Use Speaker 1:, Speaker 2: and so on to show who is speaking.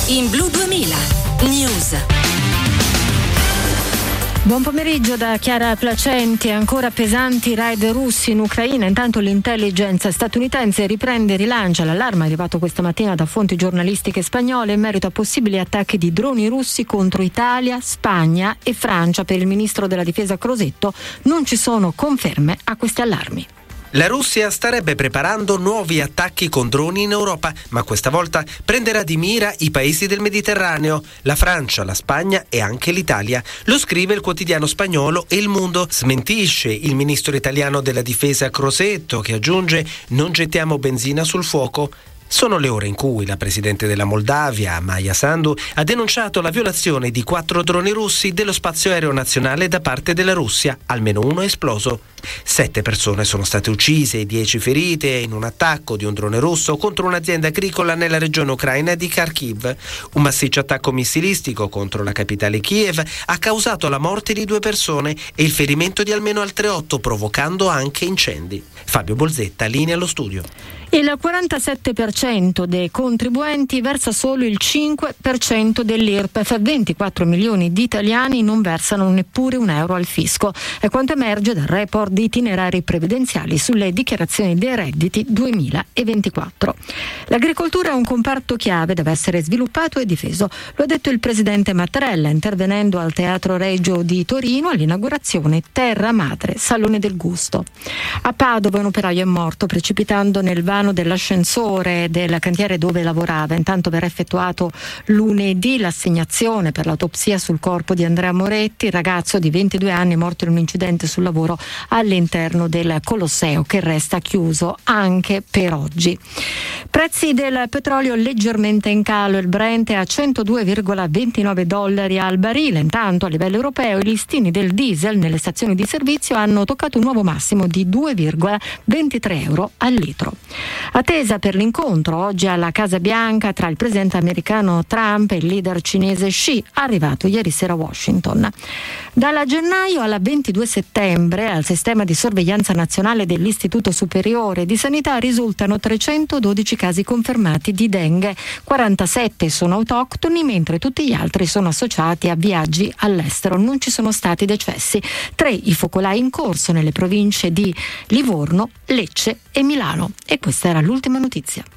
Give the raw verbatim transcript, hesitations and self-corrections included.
Speaker 1: In Blu duemila News.
Speaker 2: Buon pomeriggio da Chiara Placenti. Ancora pesanti raid russi in Ucraina. Intanto l'intelligence statunitense riprende e rilancia l'allarme arrivato questa mattina da fonti giornalistiche spagnole in merito a possibili attacchi di droni russi contro Italia, Spagna e Francia. Per il ministro della difesa Crosetto non ci sono conferme a questi allarmi.
Speaker 3: La Russia starebbe preparando nuovi attacchi con droni in Europa, ma questa volta prenderà di mira i paesi del Mediterraneo, la Francia, la Spagna e anche l'Italia. Lo scrive il quotidiano spagnolo Il Mundo. Smentisce il ministro italiano della difesa Crosetto, che aggiunge: non gettiamo benzina sul fuoco. Sono le ore in cui la presidente della Moldavia, Maia Sandu, ha denunciato la violazione di quattro droni russi dello spazio aereo nazionale da parte della Russia, almeno uno è esploso. Sette persone sono state uccise e dieci ferite in un attacco di un drone russo contro un'azienda agricola nella regione ucraina di Kharkiv. Un massiccio attacco missilistico contro la capitale Kiev ha causato la morte di due persone e il ferimento di almeno altre otto, provocando anche incendi. Fabio Bolzetta, linea allo studio.
Speaker 2: Il quarantasette per cento dei contribuenti versa solo il cinque per cento dell'I R P E F. ventiquattro milioni di italiani non versano neppure un euro al fisco. È quanto emerge dal report di itinerari previdenziali sulle dichiarazioni dei redditi duemilaventiquattro. L'agricoltura è un comparto chiave, deve essere sviluppato e difeso. Lo ha detto il presidente Mattarella intervenendo al Teatro Regio di Torino all'inaugurazione Terra Madre, Salone del Gusto. A Padova un operaio è morto precipitando nel vano dell'ascensore del cantiere dove lavorava. Intanto verrà effettuato lunedì l'assegnazione per l'autopsia sul corpo di Andrea Moretti, il ragazzo di ventidue anni morto in un incidente sul lavoro all'interno del Colosseo, che resta chiuso anche per oggi. Prezzi del petrolio leggermente in calo, il Brent è a centodue virgola ventinove dollari al barile. Intanto a livello europeo i listini del diesel nelle stazioni di servizio hanno toccato un nuovo massimo di due virgola ventitré euro al litro. Attesa per l'incontro oggi alla Casa Bianca tra il presidente americano Trump e il leader cinese Xi, arrivato ieri sera a Washington. Dalla gennaio alla ventidue settembre al sistema di sorveglianza nazionale dell'Istituto Superiore di Sanità risultano trecentododici casi confermati di dengue, quarantasette sono autoctoni mentre tutti gli altri sono associati a viaggi all'estero. Non ci sono stati decessi. Tre i focolai in corso nelle province di Livorno, Lecce e Milano. E questa era l'ultima notizia.